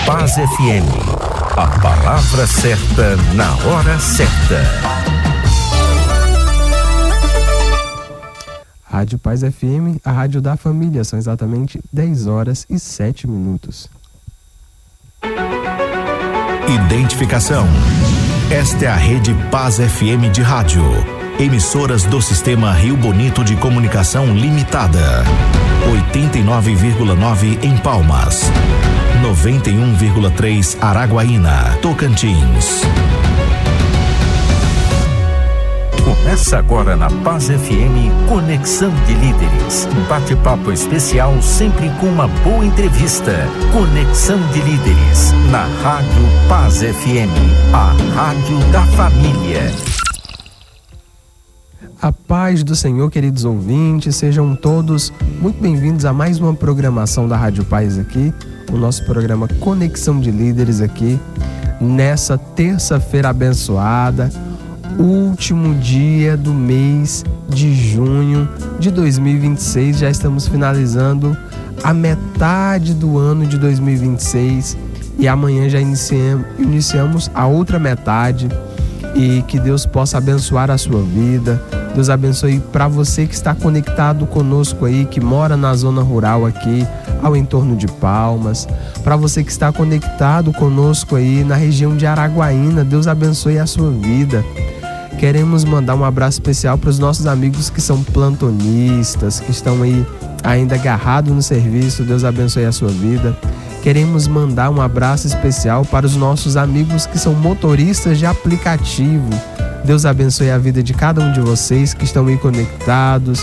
Paz FM. A palavra certa na hora certa. Rádio Paz FM, a rádio da família. São exatamente 10h07. Identificação. Esta é a Rede Paz FM de rádio. Emissoras do Sistema Rio Bonito de Comunicação Limitada. 89,9 em Palmas. 91,3 Araguaína, Tocantins. Começa agora na Paz FM Conexão de Líderes. Um bate-papo especial, sempre com uma boa entrevista. Conexão de Líderes, na Rádio Paz FM, a rádio da família. A paz do Senhor, queridos ouvintes, sejam todos muito bem-vindos a mais uma programação da Rádio Paz aqui, o nosso programa Conexão de Líderes aqui, nessa terça-feira abençoada, último dia do mês de junho de 2026. Já estamos finalizando a metade do ano de 2026 e amanhã já iniciamos a outra metade. E que Deus possa abençoar a sua vida. Deus abençoe para você que está conectado conosco aí, que mora na zona rural aqui, ao entorno de Palmas. Para você que está conectado conosco aí na região de Araguaína, Deus abençoe a sua vida. Queremos mandar um abraço especial para os nossos amigos que são plantonistas, que estão aí ainda agarrados no serviço. Deus abençoe a sua vida. Queremos mandar um abraço especial para os nossos amigos que são motoristas de aplicativo. Deus abençoe a vida de cada um de vocês que estão aí conectados,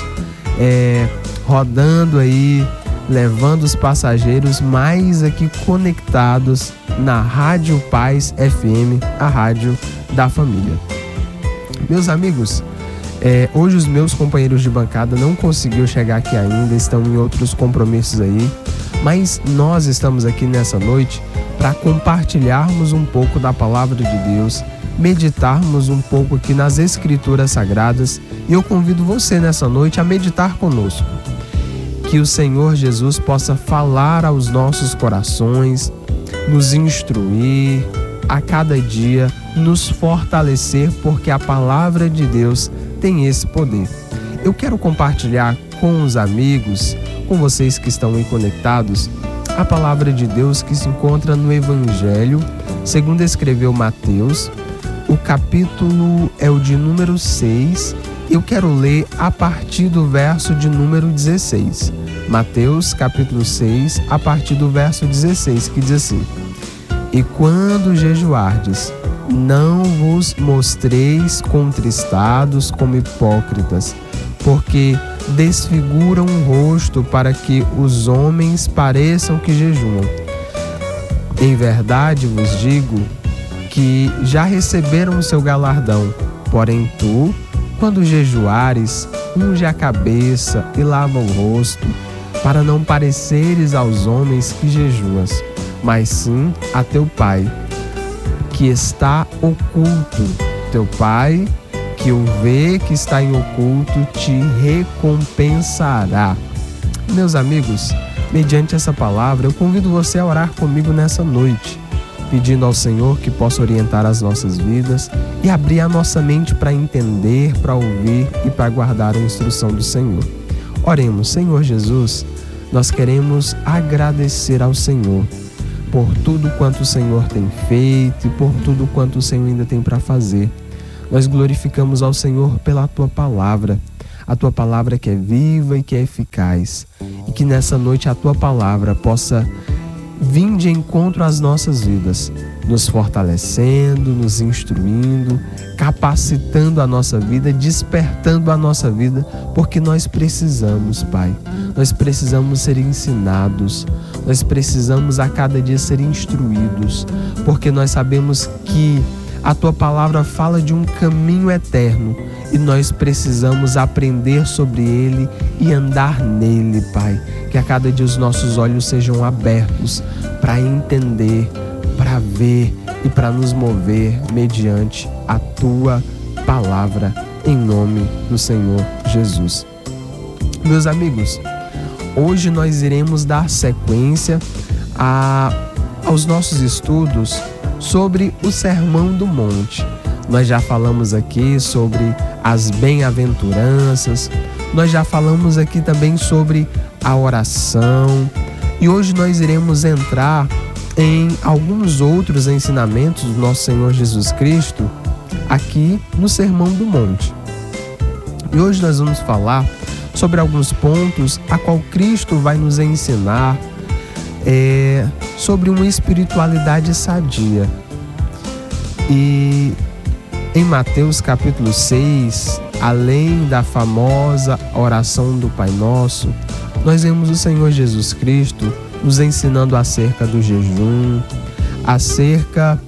rodando aí, levando os passageiros mais aqui conectados na Rádio Paz FM, a rádio da família. Meus amigos, hoje os meus companheiros de bancada não conseguiram chegar aqui ainda, estão em outros compromissos aí. Mas nós estamos aqui nessa noite para compartilharmos um pouco da palavra de Deus, meditarmos um pouco aqui nas Escrituras Sagradas, e eu convido você nessa noite a meditar conosco. Que o Senhor Jesus possa falar aos nossos corações, nos instruir a cada dia, nos fortalecer, porque a palavra de Deus tem esse poder. Eu quero compartilhar com os amigos, com vocês que estão aí conectados, a palavra de Deus que se encontra no Evangelho, segundo escreveu Mateus. O capítulo é o de número 6. Eu quero ler a partir do verso de número 16. Mateus, capítulo 6, a partir do verso 16, que diz assim: E quando jejuardes, não vos mostreis contristados como hipócritas, porque desfiguram o rosto para que os homens pareçam que jejuam. Em verdade vos digo que já receberam o seu galardão. Porém tu, quando jejuares, unge a cabeça e lava o rosto, para não pareceres aos homens que jejuas, mas sim a teu Pai, que está oculto. Teu Pai, que o vê que está em oculto, te recompensará. Meus amigos, mediante essa palavra, eu convido você a orar comigo nessa noite, pedindo ao Senhor que possa orientar as nossas vidas e abrir a nossa mente para entender, para ouvir e para guardar a instrução do Senhor. Oremos. Senhor Jesus, nós queremos agradecer ao Senhor por tudo quanto o Senhor tem feito e por tudo quanto o Senhor ainda tem para fazer. Nós glorificamos ao Senhor pela Tua palavra, a Tua palavra que é viva e que é eficaz, e que nessa noite a Tua palavra possa vir de encontro às nossas vidas, nos fortalecendo, nos instruindo, capacitando a nossa vida, despertando a nossa vida, porque nós precisamos, Pai, nós precisamos ser ensinados, nós precisamos a cada dia ser instruídos, porque nós sabemos que a Tua palavra fala de um caminho eterno e nós precisamos aprender sobre ele e andar nele, Pai. Que a cada dia os nossos olhos sejam abertos para entender, para ver e para nos mover mediante a Tua palavra, em nome do Senhor Jesus. Meus amigos, hoje nós iremos dar sequência a aos nossos estudos sobre o Sermão do Monte. Nós já falamos aqui sobre as bem-aventuranças, nós já falamos aqui também sobre a oração, e hoje nós iremos entrar em alguns outros ensinamentos do nosso Senhor Jesus Cristo aqui no Sermão do Monte. E hoje nós vamos falar sobre alguns pontos a qual Cristo vai nos ensinar sobre uma espiritualidade sadia. E em Mateus capítulo 6, além da famosa oração do Pai Nosso, nós vemos o Senhor Jesus Cristo nos ensinando acerca do jejum, acerca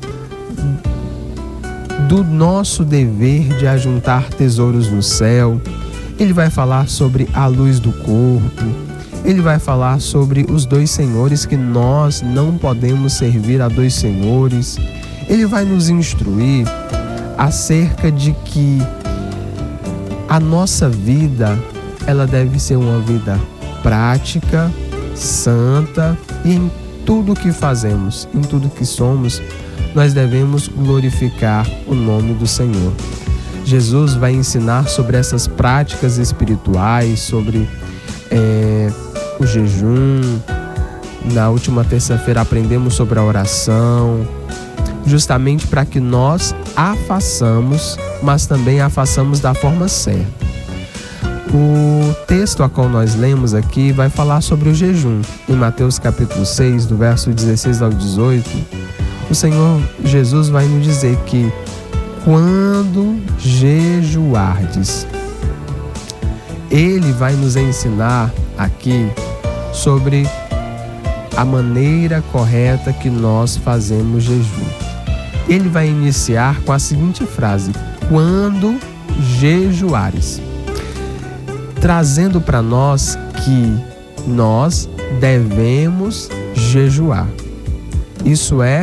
do nosso dever de ajuntar tesouros no céu. Ele vai falar sobre a luz do corpo, ele vai falar sobre os dois senhores, que nós não podemos servir a dois senhores. Ele vai nos instruir acerca de que a nossa vida, ela deve ser uma vida prática, santa, e em tudo que fazemos, em tudo que somos, nós devemos glorificar o nome do Senhor. Jesus vai ensinar sobre essas práticas espirituais, sobre o jejum. Na última terça-feira aprendemos sobre a oração, justamente para que nós a façamos, mas também a façamos da forma certa. O texto a qual nós lemos aqui vai falar sobre o jejum. Em Mateus capítulo 6, do verso 16 ao 18, o Senhor Jesus vai nos dizer que quando jejuardes, Ele vai nos ensinar aqui sobre a maneira correta que nós fazemos jejum. Ele vai iniciar com a seguinte frase: quando jejuares, trazendo para nós que nós devemos jejuar. Isso é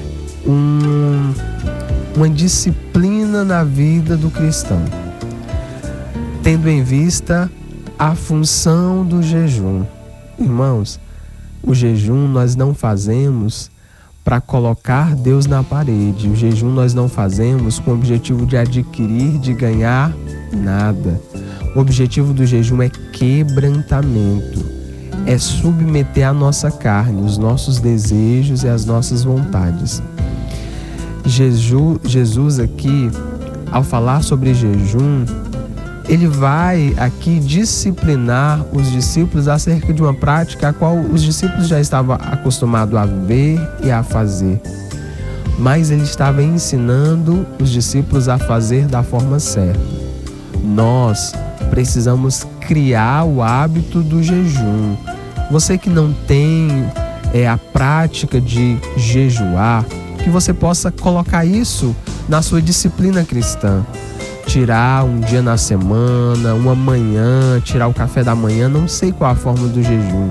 uma disciplina na vida do cristão, tendo em vista a função do jejum. Irmãos, o jejum nós não fazemos para colocar Deus na parede. O jejum nós não fazemos com o objetivo de adquirir, de ganhar nada. O objetivo do jejum é quebrantamento, é submeter a nossa carne, os nossos desejos e as nossas vontades. Jesus aqui, ao falar sobre jejum, ele vai aqui disciplinar os discípulos acerca de uma prática a qual os discípulos já estavam acostumados a ver e a fazer. Mas ele estava ensinando os discípulos a fazer da forma certa. Nós precisamos criar o hábito do jejum. Você que não tem a prática de jejuar, que você possa colocar isso na sua disciplina cristã. Tirar um dia na semana, uma manhã, tirar o café da manhã, não sei qual a forma do jejum.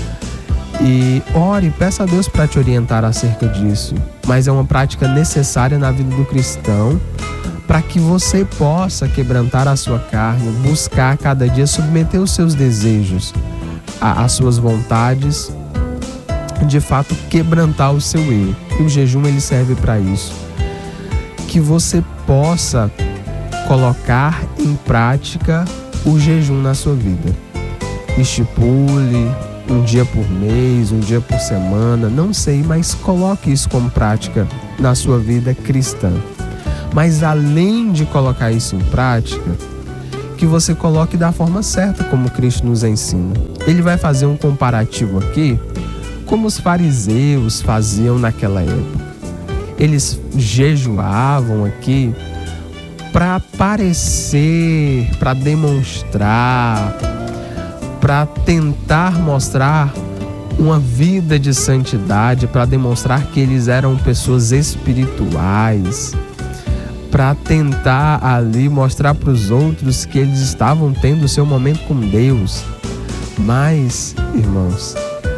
E ore, peça a Deus para te orientar acerca disso. Mas é uma prática necessária na vida do cristão, para que você possa quebrantar a sua carne, buscar cada dia submeter os seus desejos, as suas vontades, de fato quebrantar o seu eu. E o jejum ele serve para isso. Que você possa colocar em prática o jejum na sua vida. Estipule um dia por mês, um dia por semana, não sei, mas coloque isso como prática na sua vida cristã. Mas além de colocar isso em prática, que você coloque da forma certa, como Cristo nos ensina. Ele vai fazer um comparativo aqui, como os fariseus faziam naquela época. Eles jejuavam aqui para parecer, para demonstrar, para tentar mostrar uma vida de santidade, para demonstrar que eles eram pessoas espirituais, para tentar ali mostrar para os outros que eles estavam tendo o seu momento com Deus. Mas, irmãos,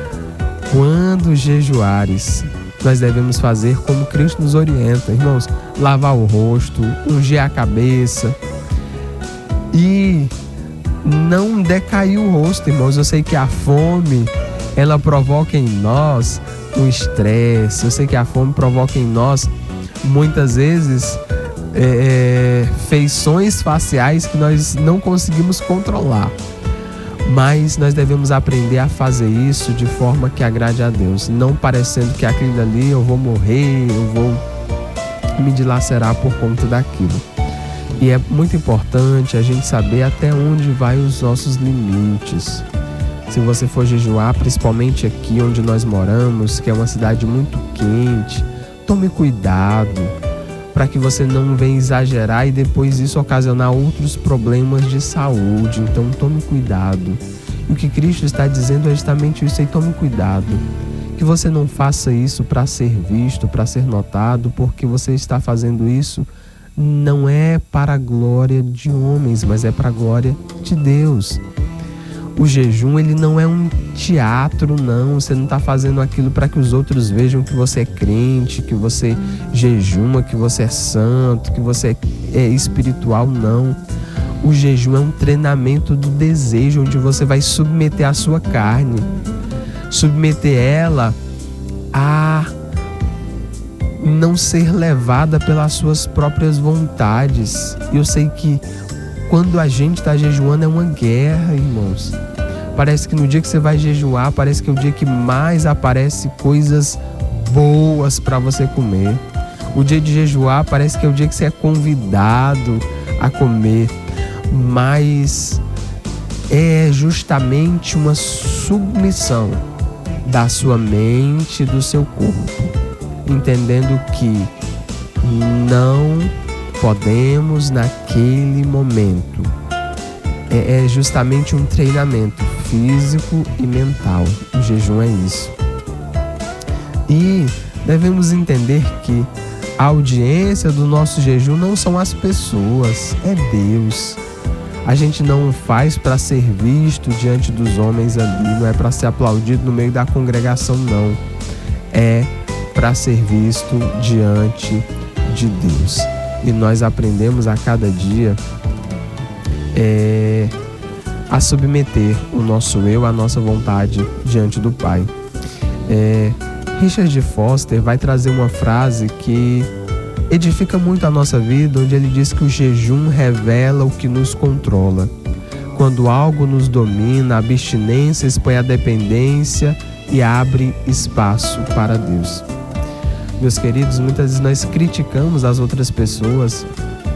quando jejuares, nós devemos fazer como Cristo nos orienta, irmãos, lavar o rosto, ungir a cabeça e não decair o rosto, irmãos. Eu sei que a fome ela provoca em nós um estresse. Eu sei que a fome provoca em nós, muitas vezes, feições faciais que nós não conseguimos controlar. Mas nós devemos aprender a fazer isso de forma que agrade a Deus, não parecendo que aquilo ali eu vou morrer, eu vou me dilacerar por conta daquilo. E é muito importante a gente saber até onde vai os nossos limites. Se você for jejuar, principalmente aqui onde nós moramos, que é uma cidade muito quente, tome cuidado para que você não venha exagerar e depois isso ocasionar outros problemas de saúde. Então tome cuidado. E o que Cristo está dizendo é justamente isso aí, tome cuidado. Que você não faça isso para ser visto, para ser notado, porque você está fazendo isso não é para a glória de homens, mas é para a glória de Deus. O jejum, ele não é um teatro, não. Você não está fazendo aquilo para que os outros vejam que você é crente, que você jejuma, que você é santo, que você é espiritual, não. O jejum é um treinamento do desejo, onde você vai submeter a sua carne, submeter ela a não ser levada pelas suas próprias vontades. Eu sei que quando a gente está jejuando é uma guerra, irmãos. Parece que no dia que você vai jejuar, parece que é o dia que mais aparece coisas boas para você comer. O dia de jejuar parece que é o dia que você é convidado a comer. Mas é justamente uma submissão da sua mente e do seu corpo, entendendo que não podemos naquele momento. É justamente um treinamento físico e mental. O jejum é isso. E devemos entender que a audiência do nosso jejum não são as pessoas, é Deus. A gente não faz para ser visto diante dos homens ali, não é para ser aplaudido no meio da congregação, não. É para ser visto diante de Deus. E nós aprendemos a cada dia a submeter o nosso eu, a nossa vontade diante do Pai. Richard Foster vai trazer uma frase que edifica muito a nossa vida, onde ele diz que o jejum revela o que nos controla. Quando algo nos domina, a abstinência expõe a dependência e abre espaço para Deus. Meus queridos, muitas vezes nós criticamos as outras pessoas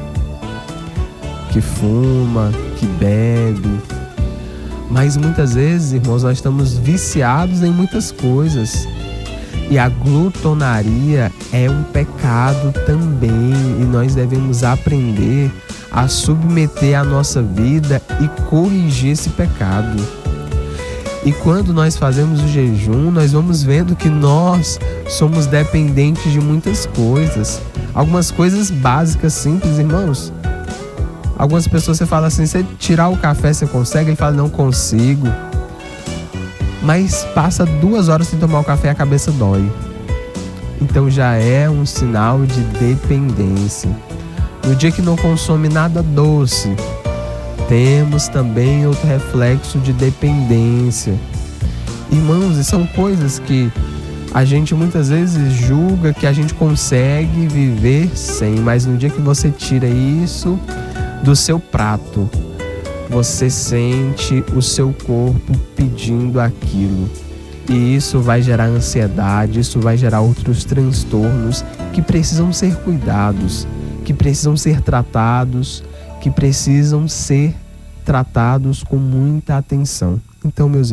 que fuma, que bebe, mas muitas vezes, irmãos, nós estamos viciados em muitas coisas. E a glutonaria é um pecado também, e nós devemos aprender a submeter a nossa vida e corrigir esse pecado. E quando nós fazemos o jejum, nós vamos vendo que nós somos dependentes de muitas coisas. Algumas coisas básicas, simples, irmãos. Algumas pessoas, você fala assim, você tirar o café, você consegue? Ele fala, não consigo. Mas passa 2 horas sem tomar o café, a cabeça dói. Então já é um sinal de dependência. No dia que não consome nada doce, temos também outro reflexo de dependência. Irmãos, e são coisas que a gente muitas vezes julga que a gente consegue viver sem, mas no dia que você tira isso do seu prato, você sente o seu corpo pedindo aquilo. E isso vai gerar ansiedade, isso vai gerar outros transtornos que precisam ser cuidados, que precisam ser tratados, com muita atenção. Então, meus